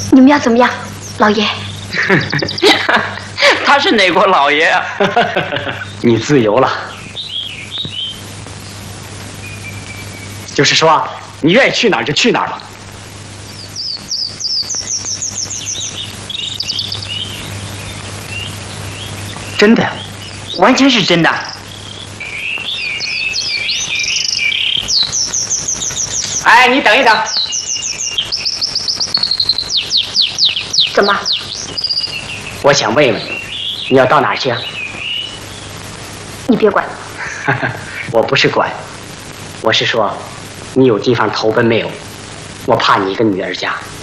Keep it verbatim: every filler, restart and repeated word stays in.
你们要怎么样，老爷？ 他是哪国老爷啊？ 你自由了，就是说，你愿意去哪儿就去哪儿吧。真的呀， 完全是真的。 哎，你等一等。 怎么？ 我想问问，你要到哪儿去啊？ 你别管。 我不是管，我是说，你有地方投奔没有？我怕你一个女儿家。